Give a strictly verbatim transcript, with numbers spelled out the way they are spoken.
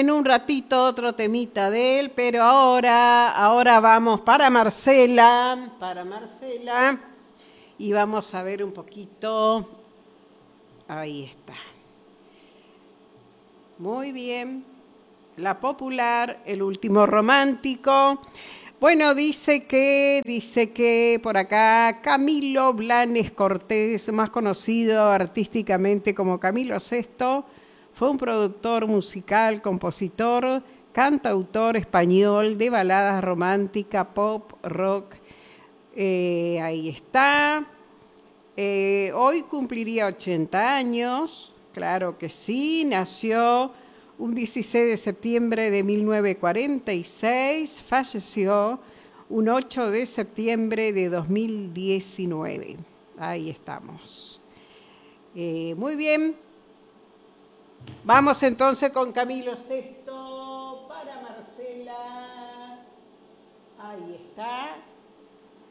en un ratito otro temita de él, pero ahora, ahora vamos para Marcela, para Marcela, y vamos a ver un poquito. Ahí está. Muy bien. La popular, el último romántico. Bueno, dice que, dice que por acá Camilo Blanes Cortés, más conocido artísticamente como Camilo Sesto, fue un productor musical, compositor, cantautor español de baladas románticas, pop, rock. Eh, ahí está. Eh, hoy cumpliría ochenta años, claro que sí, nació un dieciséis de septiembre de mil novecientos cuarenta y seis, falleció un ocho de septiembre de dos mil diecinueve. Ahí estamos. Eh, muy bien. Vamos entonces con Camilo Sesto para Marcela. Ahí está.